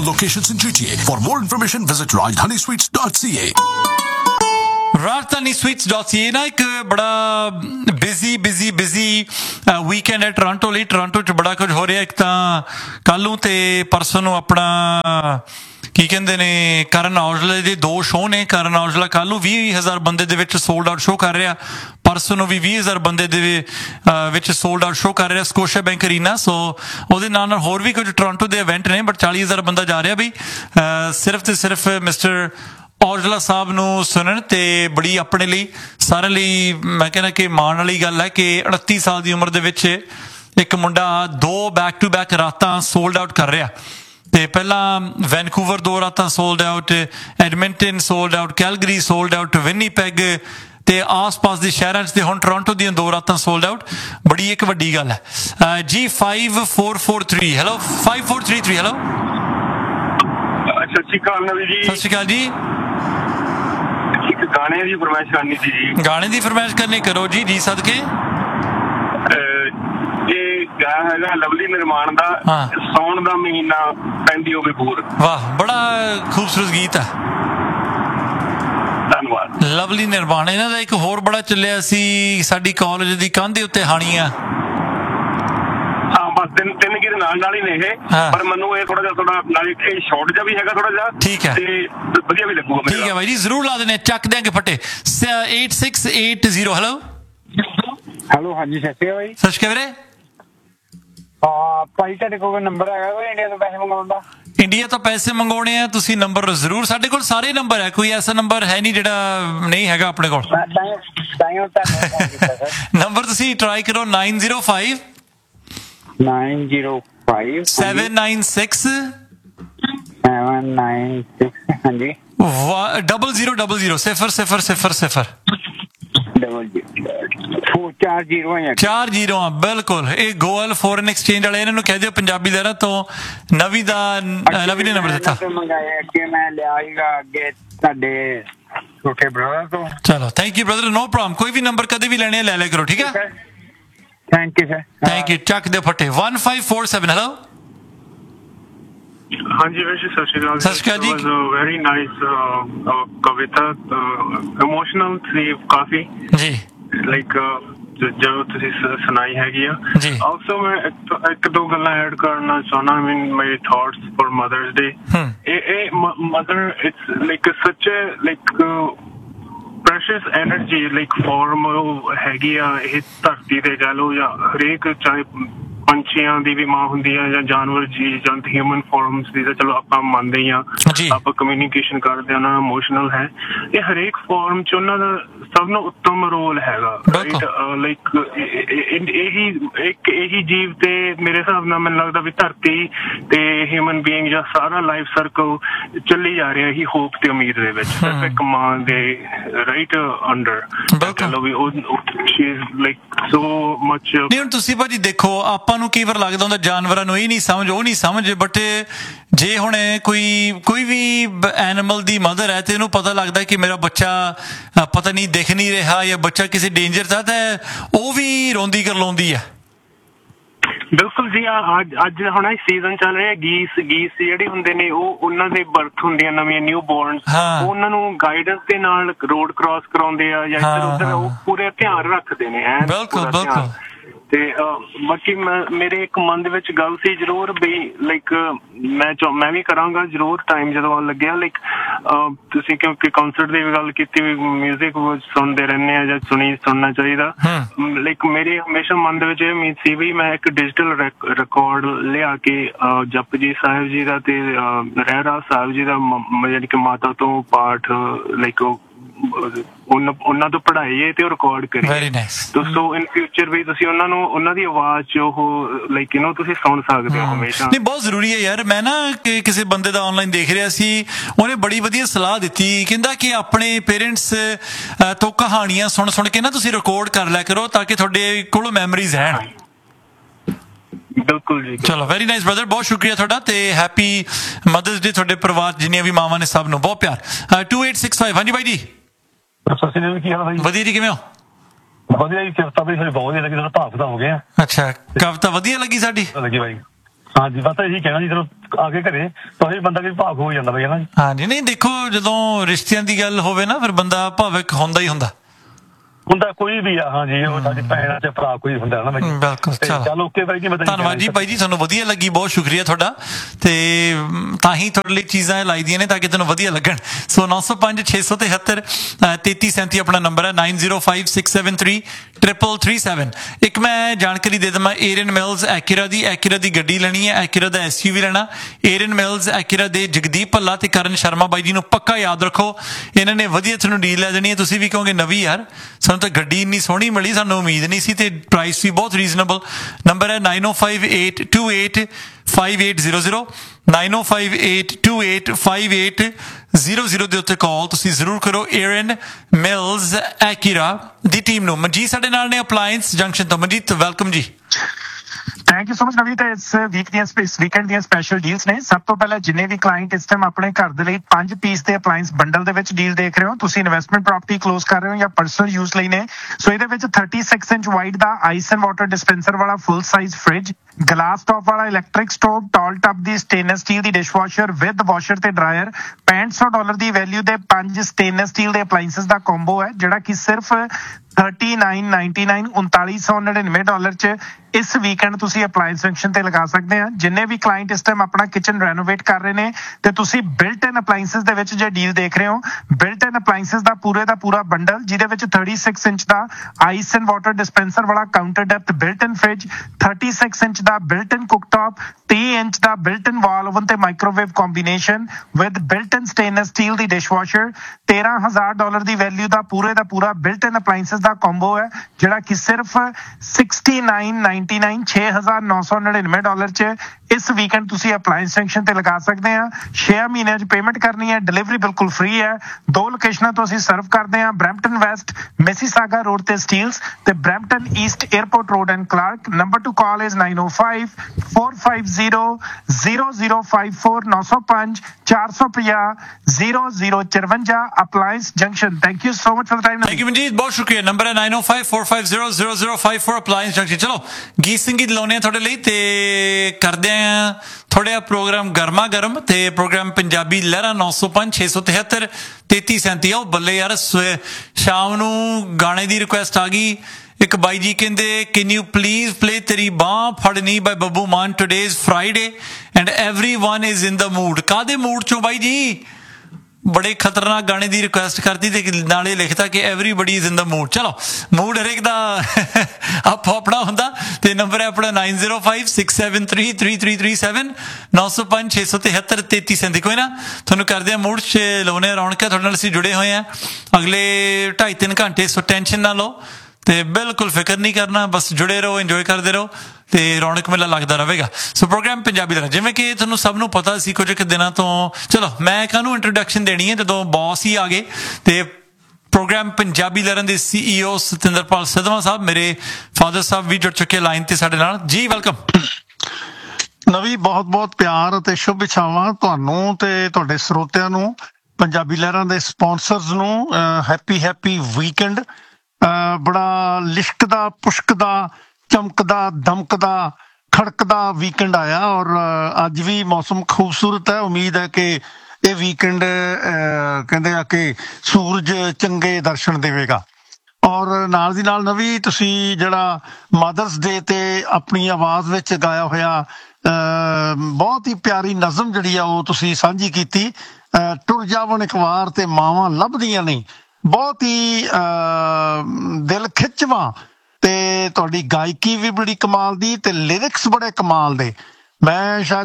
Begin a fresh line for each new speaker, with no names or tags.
Locations in GTA. For more information, visit RajdhaniSweets.ca.
RajdhaniSweets.ca ਨਾ ਇੱਕ ਬੜਾ ਬਿਜ਼ੀ ਵੀਕਐਂਡ ਹੈ ਟੋਰਾਂਟੋ ਲਈ। ਟੋਰਾਂਟੋ 'ਚ ਬੜਾ ਕੁਝ ਹੋ ਰਿਹਾ। ਇੱਕ ਤਾਂ ਕੱਲ੍ਹ ਨੂੰ ਤੇ ਪਰਸੋਂ ਨੂੰ ਆਪਣਾ ਕੀ ਕਹਿੰਦੇ ਨੇ ਕਰਨ ਔਜਲੇ ਦੇ 2 ਸ਼ੋਅ ਨੇ। ਕਰਨ ਔਜਲਾ ਕੱਲ੍ਹ ਨੂੰ 20,000 ਬੰਦੇ ਦੇ ਵਿੱਚ ਸੋਲਡ ਆਊਟ ਸ਼ੋਅ ਕਰ ਰਿਹਾ। ਪਰਸੋਂ ਨੂੰ ਵੀ 20,000 ਬੰਦੇ ਦੇ ਵਿੱਚ ਸੋਲਡ ਆਊਟ ਸ਼ੋਅ ਕਰ ਰਿਹਾ ਸਕੋਸ਼ੀਆ ਬੈਂਕ ਅਰੀਨਾ। ਸੋ ਉਹਦੇ ਨਾਲ ਹੋਰ ਵੀ ਕੁਝ ਟੋਰਾਂਟੋ ਦੇ ਇਵੈਂਟ ਨੇ, ਬਟ 40,000 ਬੰਦਾ ਜਾ ਰਿਹਾ ਬਈ ਸਿਰਫ ਤੇ ਸਿਰਫ ਮਿਸਟਰ ਔਜਲਾ ਸਾਹਿਬ ਨੂੰ ਸੁਣਨ। ਤੇ ਬੜੀ ਆਪਣੇ ਲਈ ਸਾਰਿਆਂ ਲਈ ਮੈਂ ਕਹਿੰਦਾ ਕਿ ਮਾਣ ਵਾਲੀ ਗੱਲ ਹੈ ਕਿ 38 ਸਾਲ ਦੀ ਉਮਰ ਦੇ ਵਿੱਚ ਇੱਕ ਮੁੰਡਾ 2 ਬੈਕ ਟੂ ਬੈਕ ਰਾਤਾਂ ਸੋਲਡ ਆਊਟ ਕਰ ਰਿਹਾ। ਤੇ ਪਹਿਲਾਂ ਵੈਨਕੂਵਰ 2 ਰਾਤਾਂ sold out, Edmonton sold out, Calgary sold out, Winnipeg ਤੇ ਆਸ-ਪਾਸ ਦੇ ਸ਼ਹਿਰਾਂ 'ਚ ਤੇ ਹੁਣ ਟੋਰਾਂਟੋ ਦੀਆਂ 2 ਰਾਤਾਂ ਸੋਲਡ ਆਊਟ। ਬੜੀ ਇੱਕ ਵੱਡੀ ਗੱਲ ਹੈ। ਜੀ 5443 ਹੈਲੋ 5433 ਹੈਲੋ
ਸਤਿ ਸ਼੍ਰੀ ਅਕਾਲ ਨਵੀ ਜੀ।
ਸਤਿ ਸ਼੍ਰੀ ਅਕਾਲ ਜੀ।
ਇੱਕ ਗਾਣੇ ਦੀ ਫਰਮਾਇਸ਼ ਕਰਨੀ ਸੀ ਜੀ।
ਗਾਣੇ ਦੀ ਫਰਮਾਇਸ਼ ਕਰਨੀ ਕਰੋ ਜੀ ਸਦਕੇ।
ਇਹ ਗਾਣਾ ਹੈਗਾ ਲਵਲੀ ਨਿਰਮਾਣ ਦਾ, ਸੌਣ ਦਾ ਮਹੀਨਾ ਪੈਂਦੀ ਹੋਵੇ ਬੂਰ।
ਵਾਹ, ਬੜਾ ਖੂਬਸੂਰਤ ਗੀਤ ਹੈ।
ਧੰਨਵਾਦ।
ਲਵਲੀ ਨਿਰਮਾਣ। ਇਹਨਾਂ ਦਾ ਇੱਕ ਹੋਰ ਬੜਾ ਚੱਲਿਆ ਸੀ ਸਾਡੀ ਕਾਲਜ ਦੀ ਕੰਧ ਦੇ ਉੱਤੇ ਹਾਣੀਆਂ।
ਬਸ ਤਿੰਨ ਗੀਤ ਨਾਲ ਹੀ ਨੇ ਇਹ, ਪਰ ਮੈਨੂੰ ਇਹ ਥੋੜਾ ਜਿਹਾ ਨਾਲ ਇਹ ਸ਼ਾਰਟ ਜਿਹਾ ਵੀ ਹੈਗਾ ਥੋੜਾ ਜਿਹਾ।
ਠੀਕ ਹੈ
ਤੇ ਵਧੀਆ ਵੀ ਲੱਗੂਗਾ।
ਠੀਕ ਹੈ ਬਾਈ ਜੀ, ਜ਼ਰੂਰ ਲਾ ਦੇਣੇ, ਚੱਕ ਦਿਆਂਗੇ ਫੱਟੇ। 8680
ਹੈਲੋ ਹਾਂਜੀ ਸਤਿ ਸ਼੍ਰੀ ਅਕਾਲ ਬਾਈ।
ਸਤਿ ਸ਼੍ਰੀ ਅਕਾਲ ਵੀਰੇ।
ਭਾਈ ਤੁਹਾਡੇ ਕੋਲ ਨੰਬਰ ਹੈਗਾ ਕੋਈ ਇੰਡੀਆ ਤੋਂ ਪੈਸੇ ਮੰਗਾਉਣ ਦਾ?
ਇੰਡੀਆ ਤੋਂ ਪੈਸੇ ਮੰਗਾਉਣੇ ਆ ਤੁਸੀਂ ਨੰਬਰ ਜ਼ਰੂਰ, ਸਾਡੇ ਕੋਲ ਸਾਰੇ ਨੰਬਰ ਹੈ, ਕੋਈ ਐਸਾ ਨੰਬਰ ਹੈ ਨਹੀਂ ਜਿਹੜਾ ਨਹੀਂ ਹੈਗਾ ਆਪਣੇ ਕੋਲ। ਨੰਬਰ ਤੁਸੀਂ ਟਰਾਈ ਕਰੋ 905 796
ਹਾਂਜੀ
0000 4 ਜ਼ੀਰੋ। ਬਿਲਕੁਲ, ਇਹ ਗੋਅਲ ਫੋਰਨ ਐਕਸਚੇਂਜ ਵਾਲੇ, ਇਹਨਾਂ ਨੂੰ ਕਹਿ ਦਿਓ ਪੰਜਾਬੀ ਲਹਿਰਾਂ ਤੋਂ ਨਵੀ ਨੇ ਨੰਬਰ ਦਿੱਤਾ।
ਮੈਂ ਲਿਆ ਸੀਗਾ ਅੱਗੇ ਤੁਹਾਡੇ ਛੋਟੇ ਬ੍ਰਦਰ ਤੋਂ।
ਚਲੋ thank you brother, no problem. ਕੋਈ ਵੀ ਨੰਬਰ ਕਦੇ ਵੀ ਲੈਣੇ ਲੈ ਲਿਆ ਕਰੋ, ਠੀਕ ਹੈ।
Thank you sir.
Thank you. ਚੱਕ ਦਿਓ ਫੱਟੇ। 1547 ਹੈਲੋ
ਹਾਂਜੀ ਵੈਸੇ ਸਤਿ ਸ਼੍ਰੀ ਅਕਾਲ।
ਸਤਿ ਸ਼੍ਰੀ ਅਕਾਲ ਜੀ।
ਵੈਰੀ ਨਾਈਸ ਕਵਿਤਾ, ਇਮੋਸ਼ਨਲ ਸੀ ਕਾਫੀ
ਜੀ,
ਲਾਈਕ ਜੋ ਤੁਸੀਂ ਸੁਣਾਈ ਹੈਗੀ ਆ
ਜੀ।
ਆਲਸੋ ਮੈਂ ਇੱਕ ਦੋ ਗੱਲਾਂ ਐਡ ਕਰਨਾ ਚਾਹੁੰਦਾ। ਆਈ ਮੀਨ ਮਾਈ ਥਾਟਸ ਫॉर ਮਦਰਸ ਡੇ। ਇਹ ਮਦਰ ਇਟਸ ਲਾਈਕ ਸੱਚ like precious energy, like farm ਹੈਗੀ ਆ ਇਹ ਧਰਤੀ ਤੇ ਕਹਿ ਲਓ, ਜਾਂ ਹਰੇਕ ਚਾਹੇ ਪੰਛੀਆਂ ਦੀ ਵੀ ਮਾਂ ਹੁੰਦੀ ਆ ਜਾਂ ਜਾਨਵਰ ਜੀ ਜਾਂ ਹਿਊਮਨ ਫਾਰਮਸ ਦੀ, ਤਾਂ ਚਲੋ ਆਪਾਂ ਮੰਨਦੇ ਹੀ ਆ, ਆਪਾਂ ਕਮਿਊਨੀਕੇਸ਼ਨ ਕਰਦੇ ਆ, ਉਹਨਾਂ ਦਾ ਇਮੋਸ਼ਨਲ ਹੈ। ਇਹ ਹਰੇਕ ਫਾਰਮ 'ਚ ਉਹਨਾਂ ਦਾ ਸਭ ਨੂੰ ਉੱਤਮ ਰੋਲ ਹੈਗਾ, ਰਾਈਟ। ਲਾਈਕ ਇਹੀ ਜੀਵ ਤੇ ਮੇਰੇ ਹਿਸਾਬ ਨਾਲ ਮੈਨੂੰ ਲੱਗਦਾ ਵੀ ਧਰਤੀ ਤੇ ਹਿਊਮਨ ਬੀਇੰਗ ਜਾਂ ਸਾਰਾ ਲਾਈਫ ਸਰਕਲ ਚੱਲੀ ਜਾ ਰਿਹਾ ਇਹੀ ਹੋਪ ਤੇ ਉਮੀਦ ਦੇ ਵਿੱਚ, ਸਿਰਫ ਇੱਕ ਮਾਂ ਦੇ ਰਾਈਟ ਅੰਡਰ। ਚਲੋ ਵੀ ਉਹ she is like so much.
ਨਹੀਂ ਹੁਣ ਤੁਸੀਂ ਭਾਜੀ ਦੇਖੋ, ਆਪਾਂ ਨੂੰ ਕਈ ਵਾਰ ਲੱਗਦਾ ਹੁੰਦਾ ਜਾਨਵਰਾਂ ਨੂੰ ਇਹ ਨਹੀਂ ਸਮਝ, ਉਹ ਨਹੀਂ ਸਮਝ, ਬਟ ਜੇ ਹੁਣ ਕੋਈ ਵੀ ਐਨੀਮਲ ਦੀ ਮਦਰ ਹੈ ਤੇ ਇਹਨੂੰ ਪਤਾ ਲੱਗਦਾ ਕਿ ਮੇਰਾ ਬੱਚਾ ਪਤਾ ਨਹੀਂ ਦਿਖ ਨਹੀਂ ਰਿਹਾ ਜਾਂ ਬੱਚਾ ਕਿਸੇ ਡੇਂਜਰ 'ਚ ਤਾਂ ਉਹ ਵੀ ਰੋਂਦੀ ਕਰਲਾਉਂਦੀ ਹੈ।
ਬਿਲਕੁਲ ਜੀ। ਅੱਜ ਹੁਣ ਸੀਜ਼ਨ ਚੱਲ ਰਿਹਾ, ਗੀਸ ਜਿਹੜੇ ਹੁੰਦੇ ਨੇ ਉਹ ਉਹਨਾਂ ਦੇ ਬਰਥ ਹੁੰਦੀਆਂ ਨਵੀਆਂ ਨਿਊ ਬੋਰਨਸ, ਉਹਨਾਂ ਨੂੰ ਗਾਈਡੈਂਸ ਦੇ ਨਾਲ ਰੋਡ ਕ੍ਰਾਸ ਕਰਾਉਂਦੇ ਆ ਜਾਂ ਇੱਧਰ ਉੱਧਰ, ਉਹ ਪੂਰੇ ਧਿਆਨ ਰੱਖਦੇ ਨੇ।
ਬਿਲਕੁਲ।
ਤੇ ਬਾਕੀ ਮੇਰੇ ਇੱਕ ਮਨ ਦੇ ਵਿੱਚ ਗੱਲ ਸੀ ਜ਼ਰੂਰ ਵੀ ਲਾਈਕ ਮੈਂ ਵੀ ਕਰਾਂਗਾ ਜ਼ਰੂਰ ਟਾਈਮ ਜਦੋਂ ਆਉਣ ਲੱਗਿਆ। ਲਾਈਕ ਤੁਸੀਂ ਕਿਉਂਕਿ ਕਨਸਰਟ ਦੀ ਵੀ ਗੱਲ ਕੀਤੀ ਵੀ ਮਿਊਜ਼ਿਕ ਸੁਣਦੇ ਰਹਿੰਦੇ ਆ ਜਾਂ ਸੁਣਨਾ ਚਾਹੀਦਾ। ਲਾਈਕ ਮੇਰੇ ਹਮੇਸ਼ਾ ਮਨ ਦੇ ਵਿੱਚ ਇਹ ਉਮੀਦ ਸੀ ਵੀ ਮੈਂ ਇੱਕ ਡਿਜੀਟਲ ਰਿਕਾਰਡ ਲਿਆ ਕੇ ਜਪਜੀ ਸਾਹਿਬ ਜੀ ਦਾ ਤੇ ਰਹਿਰਾਸ ਸਾਹਿਬ ਜੀ ਦਾ ਯਾਨੀ ਕਿ ਮਾਤਾ ਤੋਂ ਪਾਠ ਲਾਈਕ ਉਹਨਾਂ ਤੋਂ ਪੜ੍ਹਾਈਏ ਤੇ ਉਹ ਰਿਕਾਰਡ ਕਰੀਏ। ਸੋ ਇਨ ਫਿਊਚਰ ਵੀ ਤੁਸੀਂ ਉਹਨਾਂ ਦੀ ਆਵਾਜ਼ 'ਚ ਉਹ ਲਾਈਕ ਤੁਸੀਂ ਸੁਣ ਸਕਦੇ ਹੋ ਹਮੇਸ਼ਾ।
ਨਹੀਂ ਬਹੁਤ ਜ਼ਰੂਰੀ ਹੈ ਯਾਰ। ਮੈਂ ਨਾ ਕਿਸੇ ਬੰਦੇ ਦਾ ਆਨਲਾਈਨ ਦੇਖ ਰਿਹਾ ਸੀ, ਉਹਨੇ ਬੜੀ ਵਧੀਆ ਸਲਾਹ ਦਿੱਤੀ, ਕਹਿੰਦਾ ਕਿ ਆਪਣੇ ਪੇਰੈਂਟਸ ਤੋਂ ਕਹਾਣੀਆਂ ਸੁਣ ਕੇ ਨਾ ਤੁਸੀਂ ਰਿਕਾਰਡ ਕਰ ਲਿਆ ਕਰੋ ਤਾਂ ਕਿ ਤੁਹਾਡੇ ਕੋਲ ਮੈਮਰੀਜ਼ ਰਹਿਣ।
ਬਿਲਕੁਲ ਜੀ।
ਚਲੋ ਵੈਰੀ ਨਾਈਸ ਬ੍ਰਦਰ, ਬਹੁਤ ਸ਼ੁਕਰੀਆ ਤੁਹਾਡਾ ਤੇ ਹੈਪੀ ਮਦਰਸ ਡੇ ਤੁਹਾਡੇ ਪਰਿਵਾਰ ਜਿੰਨੀਆਂ ਵੀ ਮਾਵਾਂ ਨੇ ਸਭ ਨੂੰ ਬਹੁਤ ਪਿਆਰ। 2865 ਹਾਂਜੀ ਬਾਈ ਜੀ।
ਕੀ ਹਾਲ ਹੈ?
ਵਧੀਆ ਜੀ, ਕਿਵੇਂ ਹੋ?
ਵਧੀਆ ਜੀ, ਕਵਿਤਾ ਵੀ ਬਹੁਤ ਵਧੀਆ ਲੱਗੀ, ਭਾਵੁਕ ਤਾਂ ਹੋ ਗਏ ਆ।
ਅੱਛਾ, ਕਵਿਤਾ ਵਧੀਆ ਲੱਗੀ ਸਾਡੀ?
ਲੱਗੀ ਬਾਈ।
ਹਾਂਜੀ ਬਸ ਇਹੀ ਕਹਿਣਾ ਜੀ, ਚਲੋ ਆ ਕੇ ਘਰੇ ਤਾਂ ਇਹ ਬੰਦਾ ਵੀ ਭਾਵੁਕ ਹੋ ਜਾਂਦਾ ਬਈ, ਹੈ ਨਾ ਜੀ।
ਹਾਂਜੀ, ਨਹੀਂ ਦੇਖੋ ਜਦੋਂ ਰਿਸ਼ਤਿਆਂ ਦੀ ਗੱਲ ਹੋਵੇ ਨਾ ਫਿਰ ਬੰਦਾ ਭਾਵੁਕ ਹੁੰਦਾ ਹੀ ਹੁੰਦਾ
ਕੋਈ ਵੀ ਆ। ਹਾਂਜੀ, ਉਹ ਸਾਡੀ ਭੈਣ ਤੇ ਭਰਾ ਕੋਈ ਹੁੰਦਾ ਨਾ ਬਾਈ।
ਬਿਲਕੁਲ।
ਚਲੋ ਓਕੇ ਬਾਈ ਜੀ, ਮੈਂ
ਧੰਨਵਾਦ ਜੀ ਬਾਈ ਜੀ, ਤੁਹਾਨੂੰ ਵਧੀਆ ਲੱਗੀ, ਬਹੁਤ ਸ਼ੁਕਰੀਆ ਤੁਹਾਡਾ। ਤੇ ਤਾਂ ਹੀ ਤੁਹਾਡੇ ਲਈ ਚੀਜ਼ਾਂ ਲਾਈਦੀਆਂ ਨੇ ਤਾਂ ਕਿ ਤੁਹਾਨੂੰ ਵਧੀਆ ਲੱਗਣ। ਸੋ 905 673 3337 ਆਪਣਾ ਨੰਬਰ ਹੈ, 9056733337। ਇੱਕ ਮੈਂ ਜਾਣਕਾਰੀ ਦੇ ਦੇਵਾਂ ਏਰਨ ਮਿਲਸ ਐਕੁਰਾ ਦੀ ਗੱਡੀ ਲੈਣੀ ਹੈ, ਐਕੁਰਾ ਦਾ SUV ਲੈਣਾ। ਏਰਨ ਮਿਲਸ ਐਕੁਰਾ ਦੇ ਜਗਦੀਪ ਭੱਲਾ ਤੇ ਕਰਨ ਸ਼ਰਮਾ ਬਾਈ ਜੀ ਨੂੰ ਪੱਕਾ ਯਾਦ ਰੱਖੋ, ਇਹਨਾਂ ਨੇ ਵਧੀਆ ਤੁਹਾਨੂੰ ਡੀਲ ਲੈ ਦੇਣੀ ਹੈ। ਤੁਸੀਂ ਵੀ ਕਹੋਗੇ ਨਵੀਂ ਯਾਰ ਸਾਨੂੰ ਤਾਂ ਗੱਡੀ ਇੰਨੀ ਸੋਹਣੀ ਮਿਲੀ, ਸਾਨੂੰ ਉਮੀਦ ਨਹੀਂ ਸੀ, ਤੇ ਪ੍ਰਾਈਸ ਵੀ ਬਹੁਤ ਰੀਜ਼ਨੇਬਲ। ਨੰਬਰ ਹੈ 9058285800 9058285800 ਦੇ ਉੱਤੇ ਕਾਲ ਤੁਸੀਂ ਜ਼ਰੂਰ ਕਰੋ ਏਰਨ ਮਿਲਸ ਐਕੁਰਾ ਦੀ ਟੀਮ ਨੂੰ। ਮਨਜੀਤ ਸਾਡੇ ਨਾਲ ਨੇ ਅਪਲਾਇੰਸ ਜੰਕਸ਼ਨ ਤੋਂ। ਮਨਜੀਤ ਵੈਲਕਮ ਜੀ।
ਥੈਂਕ ਯੂ ਸੋ ਮਚ ਨਵੀ। ਤੇ ਇਸ ਵੀਕਐਂਡ ਦੀਆਂ ਸਪੈਸ਼ਲ ਡੀਲਸ ਨੇ। ਸਭ ਤੋਂ ਪਹਿਲਾਂ ਜਿੰਨੇ ਵੀ ਕਲਾਇੰਟ ਇਸ ਟਾਈਮ ਆਪਣੇ ਘਰ ਦੇ ਲਈ 5 ਪੀਸ ਦੇ ਅਪਲਾਇੰਸ ਬੰਡਲ ਦੇ ਵਿੱਚ ਡੀਲ ਦੇਖ ਰਹੇ ਹੋ, ਤੁਸੀਂ ਇਨਵੈਸਟਮੈਂਟ ਪ੍ਰਾਪਰਟੀ ਕਲੋਜ਼ ਕਰ ਰਹੇ ਹੋ ਜਾਂ ਪਰਸਨਲ ਯੂਜ਼ ਲਈ ਨੇ, ਸੋ ਇਹਦੇ ਵਿੱਚ 36 inch wide the ice and water dispenser ਵਾਲਾ full size fridge, glass top ਵਾਲਾ electric stove, tall tub the stainless steel the dishwasher with washer ਤੇ ਡਰਾਇਰ, $6500 ਦੀ ਵੈਲਿਊ ਦੇ 5 ਸਟੇਨਲੈਸ ਸਟੀਲ ਦੇ ਅਪਲਾਇੰਸਸ ਦਾ ਕੰਬੋ ਹੈ, ਜਿਹੜਾ ਕਿ ਸਿਰਫ $3999 ਚ ਇਸ ਵੀਕਐਂਡ ਤੁਸੀਂ ਅਪਲਾਇੰਸ ਫੰਕਸ਼ਨ ਤੇ ਲਗਾ ਸਕਦੇ ਆ। ਜਿੰਨੇ ਵੀ ਕਲਾਇੰਟ ਇਸ ਟਾਈਮ ਆਪਣਾ ਕਿਚਨ ਰੈਨੋਵੇਟ ਕਰ ਰਹੇ ਨੇ ਤੇ ਤੁਸੀਂ ਬਿਲਟ ਇਨ ਅਪਲਾਇੰਸਸ ਦੇ ਵਿੱਚ ਜੇ ਡੀਲ ਦੇਖ ਰਹੇ ਹੋ, ਬਿਲਟ ਇਨ ਅਪਲਾਇੰਸਸ ਦਾ ਪੂਰਾ ਬੰਡਲ ਜਿਹਦੇ ਵਿੱਚ 36 inch the ice and water dispenser ਵਾਲਾ ਕਾਊਂਟਰ ਡੈਪਥ ਬਿਲਟ ਇਨ ਫ੍ਰਿਜ, 36 ਇੰਚ ਦਾ ਬਿਲਟ ਇਨ ਕੁਕਟਾਪ, 30 ਇੰਚ ਦਾ ਬਿਲਟ ਇਨ ਵਾਲ ਓਵਨ ਤੇ microwave combination with built in stainless steel the dishwasher, $13,000 the value ਦਾ ਪੂਰਾ ਬਿਲਟ ਇਨ ਅਪਲਾਇੰਸਸ ਦਾ combo ਹੈ, ਜਿਹੜਾ ਕਿ ਸਿਰਫ $6999 ਚ ਇਸ ਵੀਕਐਂਡ ਤੁਸੀਂ ਅਪਲਾਇੰਸ ਸੈਕਸ਼ਨ ਤੇ ਲਗਾ ਸਕਦੇ ਆ। 6 ਮਹੀਨਿਆਂ ਚ ਪੇਮੈਂਟ ਕਰਨੀ ਹੈ, ਡਿਲੀਵਰੀ ਬਿਲਕੁਲ ਫ੍ਰੀ ਹੈ। 2 ਲੋਕੇਸ਼ਨਾਂ ਤੋਂ ਅਸੀਂ ਸਰਵ ਕਰਦੇ ਆ, ਬਰੈਂਪਟਨ ਵੈਸਟ ਮਿਸੀਸਾਗਾ ਰੋਡ ਤੇ ਸਟੀਲਸ ਤੇ Brampton East airport road and Clark. Number two call is 9054500054 905 450 0054 appliance junction. Thank you so much for the time.
Thank you Manjeet, ਬਹੁਤ ਸ਼ੁਕਰੀਆ। ਨੰਬਰ ਹੈ 9054500054 ਅਪਲਾਇੰਸ ਜੰਕਸ਼ਨ। ਚਲੋ ਗੀਤ ਸੰਗੀਤ ਲਾਉਣੇ ਆ ਤੁਹਾਡੇ ਲਈ ਤੇ ਕਰਦੇ ਆ ਥੋੜ੍ਹਾ ਪ੍ਰੋਗਰਾਮ ਗਰਮਾ ਗਰਮ ਤੇ ਪ੍ਰੋਗਰਾਮ ਪੰਜਾਬੀ ਲਹਿਰਾਂ 905 673 3337। ਆਓ ਬੱਲੇ ਯਾਰ, ਸ਼ਾਮ ਨੂੰ ਗਾਣੇ ਦੀ ਰਿਕੁਐਸਟ ਆ ਗਈ। ਇੱਕ ਬਾਈ ਜੀ ਕਹਿੰਦੇ ਕੈਨ ਯੂ ਪਲੀਜ਼ ਪਲੇ ਤੇਰੀ ਬਾਂਹ ਫੜਨੀ ਬਾਈ Babbu Maan, today is Friday and everyone is in the mood. ਕਾਹਦੇ ਮੂਡ ਚੋਂ ਬਾਈ ਜੀ? ਬੜੇ ਖਤਰਨਾਕ ਗਾਣੇ ਦੀ ਰਿਕੁਐਸਟ ਕਰਤੀ ਤੇ ਨਾਲੇ ਲਿਖਤਾ ਕਿ everybody is in the mood. ਚਲੋ ਮੂਡ ਹਰੇਕ ਦਾ ਆਪੋ ਆਪਣਾ ਹੁੰਦਾ ਤੇ ਨੰਬਰ ਹੈ ਆਪਣਾ 9056733337 905 673 3337। ਕੋਈ ਨਾ ਤੁਹਾਨੂੰ ਕਰਦੇ ਆ ਮੂਡ ਚ ਲਾਉਣੇ ਰੌਣਕਾਂ, ਤੁਹਾਡੇ ਨਾਲ ਅਸੀਂ ਜੁੜੇ ਹੋਏ ਆ ਅਗਲੇ 2.5-3 ਘੰਟੇ। ਸੋ ਟੈਨਸ਼ਨ ਨਾ ਲਓ ਤੇ ਬਿਲਕੁਲ ਫਿਕਰ ਨਹੀਂ ਕਰਨਾ, ਬਸ ਜੁੜੇ ਰਹੋ, ਇੰਜੋਏ ਕਰਦੇ ਰਹੋ ਤੇ ਰੌਣਕ ਮੇਲਾ ਲੱਗਦਾ ਰਹੇਗਾ। ਸੋ ਪ੍ਰੋਗਰਾਮ ਪੰਜਾਬੀ ਦਾ ਜਿਵੇਂ ਕਿ ਤੁਹਾਨੂੰ ਸਭ ਨੂੰ ਪਤਾ ਸੀ ਕੁਝ ਕੁ ਦਿਨਾਂ ਤੋਂ, ਚਲੋ ਮੈਂ ਕਾਹਨੂੰ ਇੰਟਰੋਡਕਸ਼ਨ ਦੇਣੀ ਹੈ ਜਦੋਂ ਬੌਸ ਹੀ ਆ ਗਏ ਤੇ ਪ੍ਰੋਗਰਾਮ ਪੰਜਾਬੀ ਲਹਿਰਾਂ ਦੇ CEO ਸਤਿੰਦਰਪਾਲ ਸਿੱਧਵਾਂ ਸਾਹਿਬ, ਮੇਰੇ ਫਾਦਰ ਸਾਹਿਬ ਵੀ ਜੁੜ ਚੁੱਕੇ ਲਾਈਨ ਤੇ ਸਾਡੇ ਨਾਲ। ਜੀ ਵੈਲਕਮ।
ਨਵੀਂ ਬਹੁਤ ਬਹੁਤ ਪਿਆਰ ਅਤੇ ਸ਼ੁਭ ਇੱਛਾਵਾਂ ਤੁਹਾਨੂੰ ਤੇ ਤੁਹਾਡੇ ਸਰੋਤਿਆਂ ਨੂੰ, ਪੰਜਾਬੀ ਲਹਿਰਾਂ ਦੇ ਸਪਾਂਸਰਸ ਨੂੰ ਹੈਪੀ ਵੀਕਐਂਡ। ਬੜਾ ਲਿਸ਼ਕਦਾ, ਪੁਸ਼ਕਦਾ, ਚਮਕਦਾ, ਦਮਕਦਾ, ਖੜਕਦਾ ਵੀਕਐਂਡ ਆਇਆ ਔਰ ਅੱਜ ਵੀ ਮੌਸਮ ਖੂਬਸੂਰਤ ਹੈ। ਉਮੀਦ ਹੈ ਕਿ ਇਹ ਵੀਕਐਂਡ ਕਹਿੰਦੇ ਆ ਕਿ ਸੂਰਜ ਚੰਗੇ ਦਰਸ਼ਨ ਦੇਵੇਗਾ। ਔਰ ਨਾਲ ਦੀ ਨਾਲ ਨਵੀਂ ਤੁਸੀਂ ਜਿਹੜਾ ਮਦਰਸ ਡੇ ਤੇ ਆਪਣੀ ਆਵਾਜ਼ ਵਿੱਚ ਗਾਇਆ ਹੋਇਆ ਬਹੁਤ ਹੀ ਪਿਆਰੀ ਨਜ਼ਮ ਜਿਹੜੀ ਆ ਉਹ ਤੁਸੀਂ ਸਾਂਝੀ ਕੀਤੀ, ਟੁਰ ਜਾਵਣ ਇੱਕ ਵਾਰ ਤੇ ਮਾਵਾਂ ਲੱਭਦੀਆਂ ਨਹੀਂ। ਬਹੁਤ ਹੀ ਦਿਲ ਖਿੱਚਵਾਂ ਤੇ ਤੁਹਾਡੀ ਗਾਇਕੀ ਵੀ ਬੜੀ ਕਮਾਲ ਦੀ ਤੇ ਲਿਰਿਕਸ ਬੜੇ ਕਮਾਲ ਦੇ। ਮੈਂ ਸ਼ਾਇਦ